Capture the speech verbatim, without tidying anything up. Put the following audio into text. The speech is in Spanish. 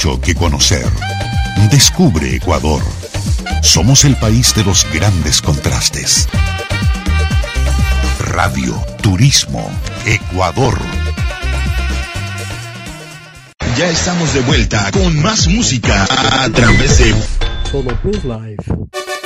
mucho que conocer. Descubre Ecuador. Somos el país de los grandes contrastes. Radio, turismo, Ecuador. Ya estamos de vuelta con más música a través de Solo Plus Live.